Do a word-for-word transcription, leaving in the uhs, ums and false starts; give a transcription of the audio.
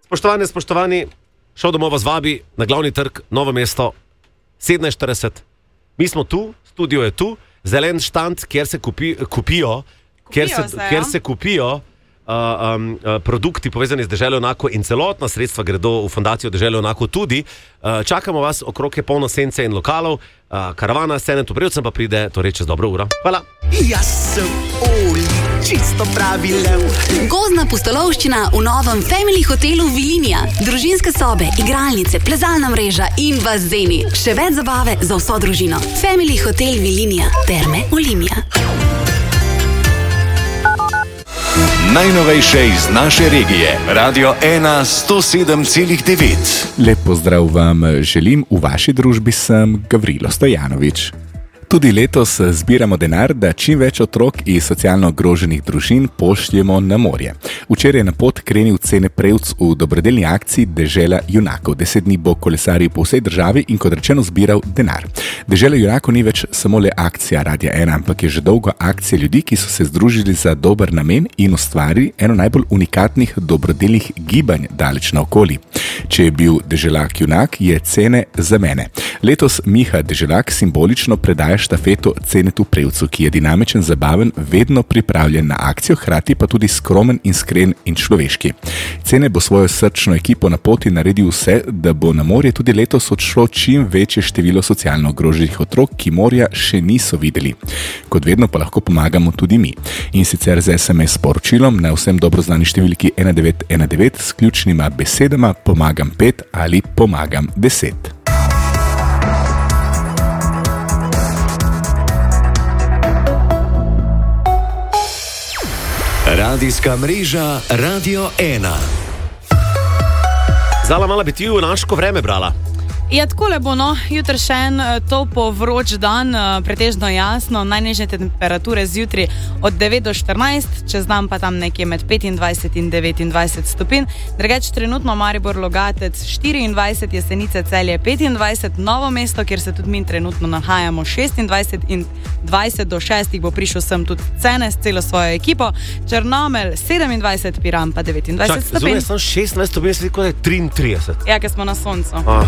Spoštovani, spoštovani, šel domov vas vabi na glavni trg, Novo mesto, sedemnajst štirideset. Mi smo tu, studio je tu, zelen štand, kjer se kupi, kupijo, kjer se, se, kjer se kupijo uh, um, uh, produkti povezani z Deželo Junakov in celotna sredstva gredo v fundacijo Deželo Junakov tudi. Uh, čakamo vas, okrog je polno sence in lokalov, uh, karavana s Senetom Prevcem pa pride, torej čez dobro uro. Hvala. Jaz sem Oli, čisto pravi lev. Gozdna pustolovščina v novem Family hotelu Vilinija. Družinske sobe, igralnice, plezalna mreža in bazeni. Še več zabave za vso družino. Family hotel Vilinija. Terme Olimia. Najnovejše iz naše regije. Radio ena sto sedem celih devet. Lep pozdrav vam želim, v vaši družbi sem Gavrilo Stojanovič. Tudi letos zbiramo denar, da čim več otrok iz socialno ogroženih družin pošljemo na morje. Včeraj je na pot krenil Cene Prevc v dobrodelni akciji Dežela Junakov. Deset dni bo kolesaril po vsej državi in kot rečeno zbiral denar. Dežela Junakov ni več samo le akcija Radia ena, ampak je že dolgo akcija ljudi, ki so se združili za dober namen in ustvarili eno najbolj unikatnih dobrodelnih gibanj daleč naokoli. Če je bil Deželak Junak, je Cene za mene. Letos Miha Deželak simbolično predaja štafeto Cenetu Prevcu, ki je dinamičen, zabaven, vedno pripravljen na akcijo, hkrati pa tudi skromen, iskren in človeški. Cene bo svojo srčno ekipo na poti naredil vse, da bo na morje tudi letos odšlo čim večje število socialno ogroženih otrok, ki morja še niso videli. Kot vedno pa lahko pomagamo tudi mi. In sicer z es em es sporočilom na vsem dobro znani številki ena devet ena devet s ključnima besedama pomagam pet ali pomagam deset. Radijska mreža Radio ena. Zala, mala bi ti v naško vreme brala. Ja, takole bo, no, jutri še en topo vroč dan, pretežno jasno, najnižje temperature zjutraj od devet do štirinajst, čez dan pa tam nekje med petindvajset in devetindvajset stopinj. Drugač trenutno Maribor, Logatec štiriindvajset, Jesenice, Celje petindvajset, Novo mesto, kjer se tudi mi trenutno nahajamo, šestindvajset in dvajset do šestih bo prišel sem tudi Cene s celo svojo ekipo, Črnomelj sedemindvajset, Piran pa devetindvajset Čak, stopinj. Čak, zunaj sem šestnajst stopinj, se tako da je triintrideset. Ja, ker smo na soncu. Aha.